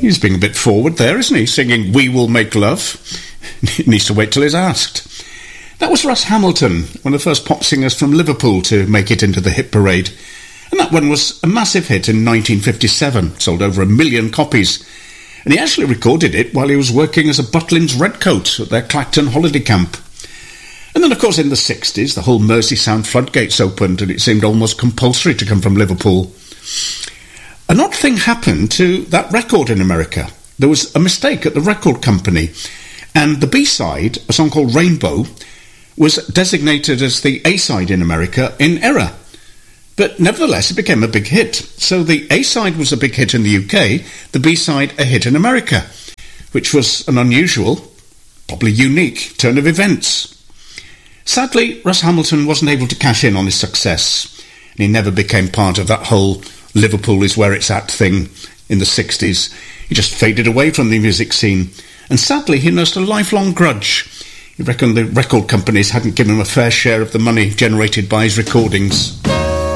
He's being a bit forward there, isn't he? Singing "We Will Make Love." He needs to wait till he's asked. That was Russ Hamilton, one of the first pop singers from Liverpool to make it into the hit parade. And that one was a massive hit in 1957, sold over 1 million copies. And he actually recorded it while he was working as a Butlins redcoat at their Clacton holiday camp. And then, of course, in the 60s, the whole Merseysound floodgates opened and it seemed almost compulsory to come from Liverpool. An odd thing happened to that record in America. There was a mistake at the record company, and the B-side, a song called Rainbow, was designated as the A-side in America in error. But nevertheless, it became a big hit. So the A-side was a big hit in the UK, the B-side a hit in America, which was an unusual, probably unique turn of events. Sadly, Russ Hamilton wasn't able to cash in on his success, and he never became part of that whole Liverpool is where it's at thing in the 60s. He just faded away from the music scene, and sadly he nursed a lifelong grudge. He reckoned the record companies hadn't given him a fair share of the money generated by his recordings.